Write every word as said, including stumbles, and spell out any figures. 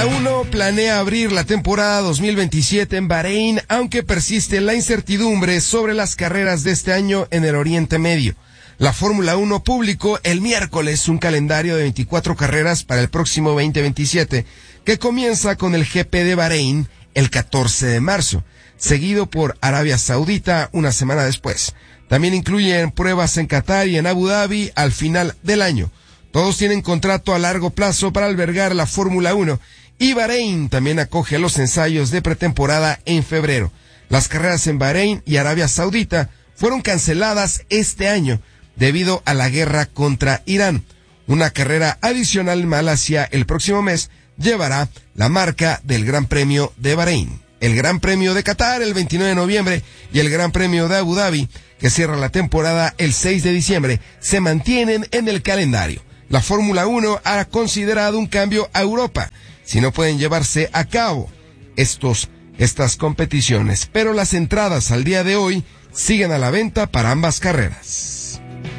uno planea abrir la temporada dos mil veintisiete en Bahrein, aunque persiste la incertidumbre sobre las carreras de este año en el Oriente Medio. La Fórmula uno publicó el miércoles un calendario de veinticuatro carreras para el próximo veinte veintisiete, que comienza con el G P de Bahrein el catorce de marzo, seguido por Arabia Saudita una semana después. También incluyen pruebas en Qatar y en Abu Dhabi al final del año. Todos tienen contrato a largo plazo para albergar la Fórmula uno y Bahrein también acoge los ensayos de pretemporada en febrero. Las carreras en Bahrein y Arabia Saudita fueron canceladas este año debido a la guerra contra Irán. Una carrera adicional en Malasia el próximo mes llevará la marca del Gran Premio de Bahrein. El Gran Premio de Qatar el veintinueve de noviembre y el Gran Premio de Abu Dhabi, que cierra la temporada el seis de diciembre, se mantienen en el calendario. La Fórmula uno ha considerado un cambio a Europa, si no pueden llevarse a cabo estos, estas competiciones, pero las entradas al día de hoy siguen a la venta para ambas carreras.